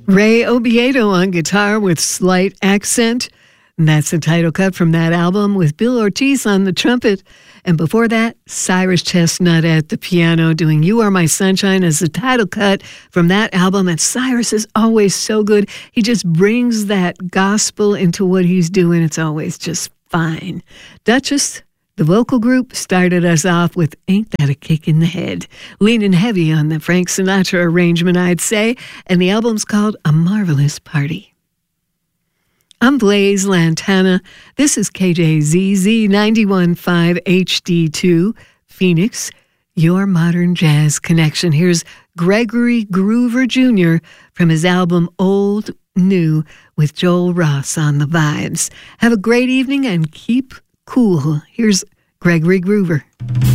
Ray Oviedo on guitar with Slight Accent. And that's the title cut from that album with Bill Ortiz on the trumpet. And before that, Cyrus Chestnut at the piano doing You Are My Sunshine as the title cut from that album. And Cyrus is always so good. He just brings that gospel into what he's doing. It's always just fine. Duchess, the vocal group, started us off with Ain't That a Kick in the Head, leaning heavy on the Frank Sinatra arrangement, I'd say, and the album's called A Marvelous Party. I'm Blaze Lantana. This is KJZZ 91.5 HD2, Phoenix, your modern jazz connection. Here's Gregory Groover Jr. from his album Old New with Joel Ross on the vibes. Have a great evening and keep cool. Here's Gregory Groover.